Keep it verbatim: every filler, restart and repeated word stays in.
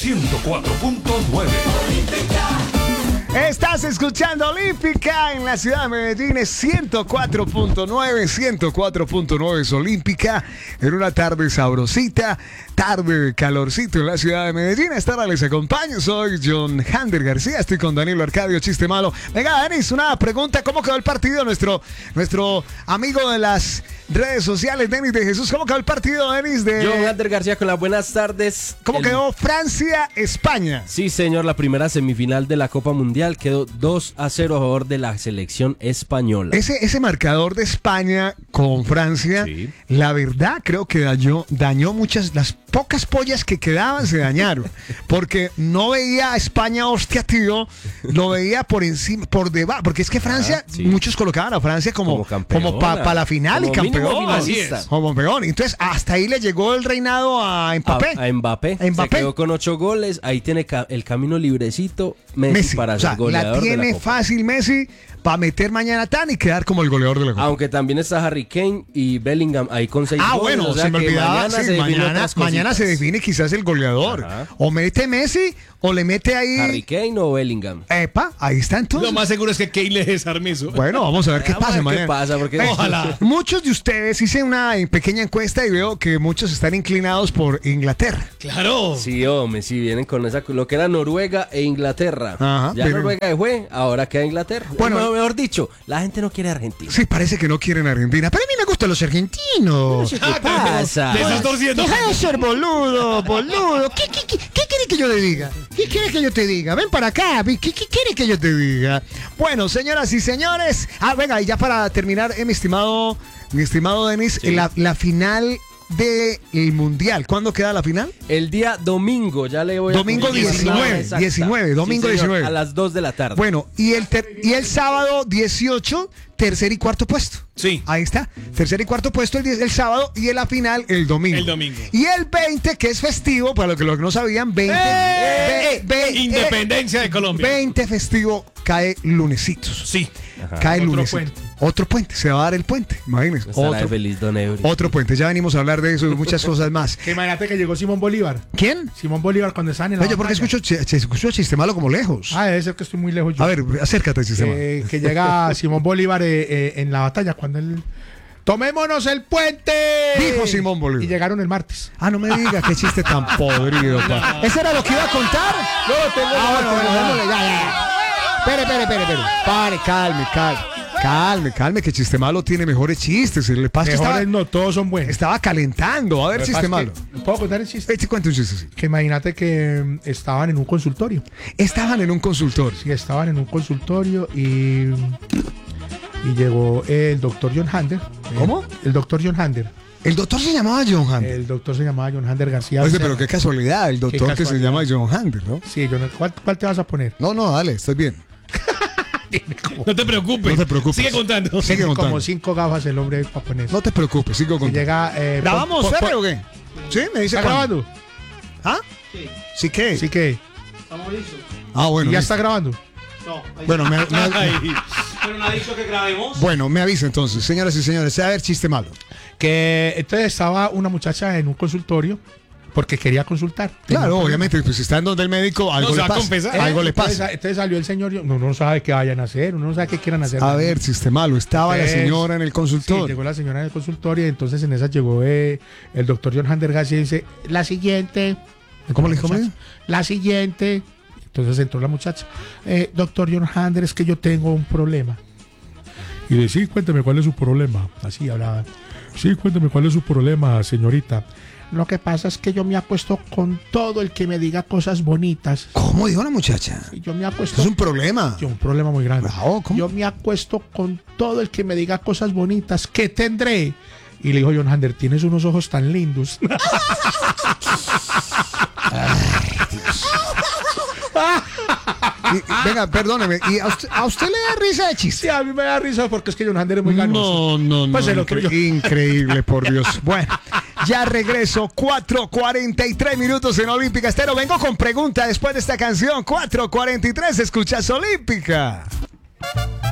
ciento cuatro punto nueve. Estás escuchando Olímpica en la ciudad de Medellín, es ciento cuatro punto nueve, ciento cuatro punto nueve es Olímpica, en una tarde sabrosita, tarde de calorcito en la ciudad de Medellín. Esta hora les acompaño, soy John Hander García, estoy con Danilo Arcadio, chiste malo. Venga, Denis, una pregunta, ¿cómo quedó el partido? Nuestro, nuestro amigo de las redes sociales, Denis de Jesús, ¿cómo quedó el partido, Denis? De... John Hander García con las buenas tardes. ¿Cómo el... quedó Francia-España? Sí, señor, la primera semifinal de la Copa Mundial quedó dos a cero a favor de la selección española. Ese, ese marcador de España con Francia, Sí. la verdad creo que dañó, dañó muchas, las pocas pollas que quedaban se dañaron, porque no veía a España, hostia tío, lo veía por encima, por debajo, porque es que Francia, Ah, sí. muchos colocaban a Francia como, Como campeona. como para pa la final Como y campeón. mínimo finalista. Así es. Como campeón. Entonces, hasta ahí le llegó el reinado a Mbappé. A, a Mbappé. A Mbappé. Se quedó con ocho goles. Ahí tiene ca- el camino librecito Messi, Messi, para o sea, ser goleador la de tiene la Copa. fácil Messi para meter mañana tan y quedar como el goleador de la Copa. Aunque también está Harry Kane y Bellingham ahí con seis Ah, goles. bueno, o sea se me que olvidaba. mañana, sí, se definen mañana, otras mañana se cositas. define quizás el goleador. Ajá. O mete Messi o le mete ahí. Harry Kane o Bellingham. Epa, ahí está entonces. Lo más seguro es que Kane le desarme eso. Bueno, vamos a ver qué Vamos a pasa ver mañana. qué pasa, porque- Eh, Ojalá. Muchos de ustedes hice una pequeña encuesta y veo que muchos están inclinados por Inglaterra. Claro. Sí, hombre, sí, vienen con esa, lo que era Noruega e Inglaterra. Ajá, ya pero- Noruega fue, ahora queda Inglaterra. Bueno, Bueno, mejor dicho, la gente no quiere a Argentina. Sí, parece que no quieren Argentina. Pero a mí me gustan los argentinos. ¿Qué pasa? Te estás torciendo. Deja de ser boludo, boludo. ¿Qué, qué, qué, qué quieres que yo te diga? ¿Qué quieres que yo te diga? Ven para acá. ¿Qué, qué quieres que yo te diga? Bueno, señoras y señores. Ah, venga, y ya para terminar, eh, mi estimado, mi estimado Denis, Sí. la, la final del Mundial. ¿Cuándo queda la final? El día domingo, ya le voy a Domingo confirmar la hora diecinueve, exacta. diecinueve, domingo Sí, señor, diecinueve. a las dos de la tarde. Bueno, y el, ter- y el sábado dieciocho, tercer y cuarto puesto. Sí. Ahí está. Tercer y cuarto puesto el, die- el sábado y en la final el domingo. El domingo. Y el veinte, que es festivo, para los que, los que no sabían, veinte. ¡Eh! ve- ve- Independencia de Colombia. veinte festivo cae lunesitos. Sí. Cae Otro lunes. puente. Otro puente. Se va a dar el puente. Imagínense. Estará de Otro, feliz Don Eury. otro puente. Ya venimos a hablar de eso y muchas cosas más. Que imagínate que llegó Simón Bolívar. ¿Quién? Simón Bolívar cuando estaban en la Oye, porque batalla. escucho, ch- ch- escucho chiste malo como lejos. Ah, debe ser que estoy muy lejos yo. A ver, acércate, chiste malo. Eh, que llega Simón Bolívar eh, eh, en la batalla cuando él... ¡Tomémonos el puente! Dijo Simón Bolívar. Y llegaron el martes. Ah, no me diga qué chiste tan podrido, pa. ¿Ese era lo que iba a contar? No, tengo... Ah, bueno, bueno, démosle, ya, ya. Espere, espere, espere, espere. Pare, calme, calme. Calme, calme, que chiste malo tiene mejores chistes. Le pasa que Mejores estaba, no, todos son buenos. estaba calentando. A ver, Lo que chiste pasa es malo. que- ¿Puedo contar el chiste? Eche cuenta un chiste, sí. Que imagínate que mm, estaban en un consultorio. Estaban en un consultorio. Sí, estaban en un consultorio y... Y llegó el doctor John Hander. ¿Cómo? El doctor John Hander. El doctor se llamaba John Hander. El doctor se llamaba John Hander García. Oye, pero qué casualidad, el doctor que se casualidad. llama John Hander, ¿no? Sí, John, ¿cuál, ¿cuál te vas a poner? No, no, dale, estoy bien. No te preocupes. No te preocupes. Sigue contando. Sigue Tiene contando. como cinco gafas el hombre para poner. No te preocupes, sigo Que contando. llega... Eh, ¿Grabamos, po- po- Ferre, o qué? Sí, me dice ¿Está cuándo. grabando? ¿Ah? Sí, ¿qué? Así que... Ah, bueno. ¿Y ya listo. está grabando? Bueno, me, me- Ay. Pero no ha dicho que grabemos. bueno, me avisa entonces, señoras y señores. A ver, chiste malo. Que entonces estaba una muchacha en un consultorio porque quería consultar. Claro, obviamente, pues si está en donde el médico, algo se le va a pasa. confesar. Eh, Algo le entonces, pasa. Entonces salió el señor, y uno no sabe qué vayan a hacer, uno no sabe qué quieran hacer. A ver, chiste malo. Estaba la Entonces, señora en el Sí, consultorio. llegó la señora en el consultorio y entonces en esa llegó eh, el doctor John Hander García y dice, la siguiente. ¿Cómo le dijo, Muchacha, María? La siguiente. Entonces entró la muchacha. Eh, doctor John Hander, es que yo tengo un problema. Y le sí, cuénteme cuál es su problema. Así hablaba. Sí, cuénteme cuál es su problema, señorita. Lo que pasa es que yo me acuesto con todo el que me diga cosas bonitas. ¿Cómo dijo la muchacha? Y yo me Eso acuesto... es un problema. Yo, un problema muy grande. Bravo, ¿cómo? Yo me acuesto con todo el que me diga cosas bonitas. ¿Qué tendré? Y le dijo John Hander, tienes unos ojos tan lindos. Y- y, venga, perdóneme. ¿Y a usted, a usted le da risa de chiste? Sí, a mí me da risa porque es que John Hander es muy ganoso. No, no, no. Pues el otro incre- yo- Increíble, por Dios. Bueno, ya regreso. cuatro cuarenta y tres minutos en Olímpica Estéreo. Vengo con pregunta después de esta canción. cuatro cuarenta y tres, escuchas Olímpica.